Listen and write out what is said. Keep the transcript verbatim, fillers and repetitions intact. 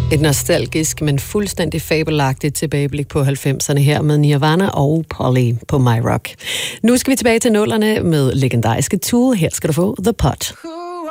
Et nostalgisk, men fuldstændig fabelagtigt tilbageblik på halvfemserne her med Nirvana og Polly på My Rock. Nu skal vi tilbage til nullerne med legendariske Tool. Her skal du få The Pot.